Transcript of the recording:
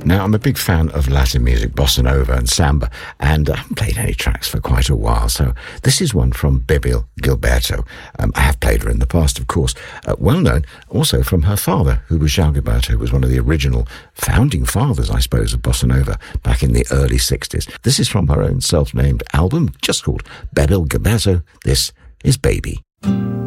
Now, I'm a big fan of Latin music, bossa nova and samba, and I haven't played any tracks for quite a while, so this is one from Bebel Gilberto. I have played her in the past, of course, well known also from her father, who was João Gilberto, who was one of the original founding fathers, I suppose, of bossa nova back in the early 60s. This is from her own self-named album, just called Bebel Gilberto. This is Baby.